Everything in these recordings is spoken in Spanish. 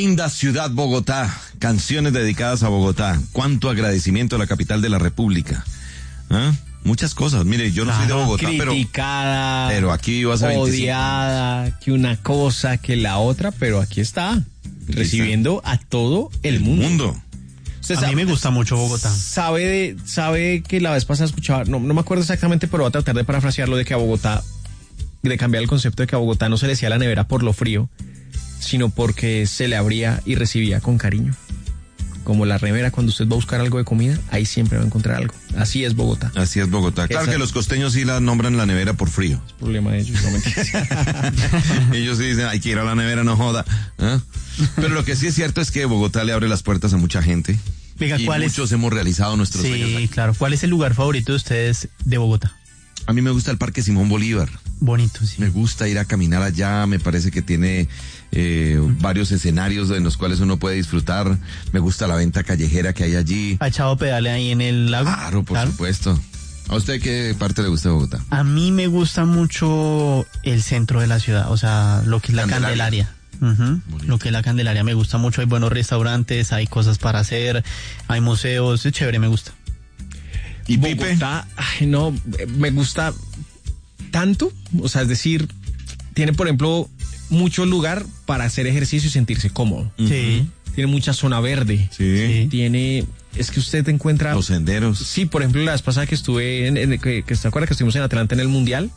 Linda ciudad Bogotá, canciones dedicadas a Bogotá, cuánto agradecimiento a la capital de la República. ¿Ah? Muchas cosas, mire, yo no soy de Bogotá, criticada, pero aquí vivo hace 25 odiada, años. que una cosa, que la otra, pero aquí está, recibiendo a todo el mundo. A mí me gusta mucho Bogotá. Sabe que la vez pasada escuchaba, no me acuerdo exactamente, pero voy a tratar de parafrasearlo, de que a Bogotá, de cambiar el concepto de que a Bogotá no se le decía la nevera por lo frío, sino porque se le abría y recibía con cariño. Como la nevera, cuando usted va a buscar algo de comida, ahí siempre va a encontrar algo. Así es Bogotá. Así es Bogotá. Claro que los costeños sí la nombran la nevera por frío. Es problema de ellos, no mentiras. Ellos sí dicen, hay que ir a la nevera, no joda. ¿Ah? Pero lo que sí es cierto es que Bogotá le abre las puertas a mucha gente. Venga, y muchos hemos realizado nuestros sueños aquí. Sí, claro. ¿Cuál es el lugar favorito de ustedes de Bogotá? A mí me gusta el Parque Simón Bolívar. Bonito, sí. Me gusta ir a caminar allá, me parece que tiene varios escenarios en los cuales uno puede disfrutar. Me gusta la venta callejera que hay allí. ¿Ha echado pedale ahí en el lago? Claro, por supuesto. ¿A usted qué parte le gusta de Bogotá? A mí me gusta mucho el centro de la ciudad, o sea, lo que es la Candelaria. Lo que es la Candelaria me gusta mucho, hay buenos restaurantes, hay cosas para hacer, hay museos, es chévere, me gusta. ¿Y Bogotá, no, me gusta tanto, o sea, es decir, tiene por ejemplo mucho lugar para hacer ejercicio y sentirse cómodo. Sí. Tiene mucha zona verde. Sí. Tiene, es que usted encuentra los senderos. Sí, por ejemplo, la vez pasada que estuve que se acuerda que estuvimos en Atlanta en el Mundial,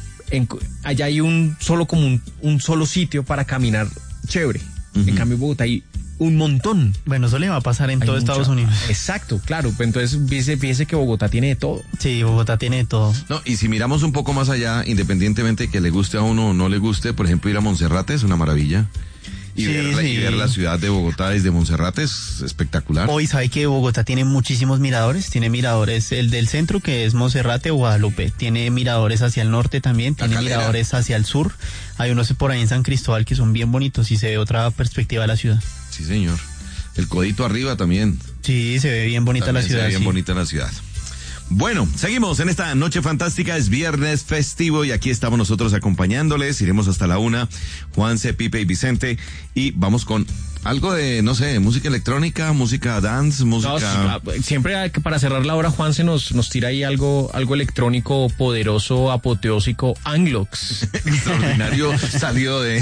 allá hay un solo sitio para caminar chévere. En cambio en Bogotá hay un montón. Bueno, eso le va a pasar en todo Estados Unidos. Exacto, claro. Entonces, fíjese que Bogotá tiene de todo. Sí, Bogotá tiene de todo. No, y si miramos un poco más allá, independientemente de que le guste a uno o no le guste, por ejemplo, ir a Monserrate es una maravilla. Y ver la ciudad de Bogotá desde Monserrate es espectacular. Hoy sabe que Bogotá tiene muchísimos miradores. Tiene miradores, el del centro, que es Monserrate o Guadalupe. Tiene miradores hacia el norte también. Tiene miradores hacia el sur. Hay unos por ahí en San Cristóbal que son bien bonitos y se ve otra perspectiva de la ciudad. Sí, señor. El Codito arriba también. Sí, se ve bien bonita también la ciudad. Se ve bien bonita la ciudad. Bueno, seguimos en esta noche fantástica, es viernes festivo y aquí estamos nosotros acompañándoles, iremos hasta la 1, Juanse, Pipe y Vicente, y vamos con algo de, no sé, música electrónica, música dance, música... No, siempre hay que, para cerrar la hora, Juanse nos tira ahí algo electrónico, poderoso, apoteósico, Anglox. Extraordinario, salido de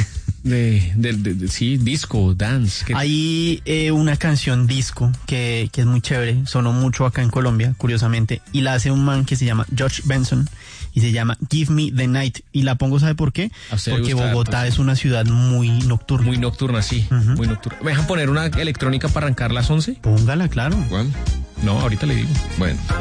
sí, disco, dance. Hay una canción disco que es muy chévere, sonó mucho acá en Colombia, curiosamente, y la hace un man que se llama George Benson y se llama Give Me the Night, y la pongo, ¿sabe por qué? Porque Bogotá es una ciudad muy nocturna. Muy nocturna, sí, muy nocturna. ¿Me dejan poner una electrónica para arrancar las 11? Póngala, claro. ¿Cuál? No, ahorita le digo. Bueno.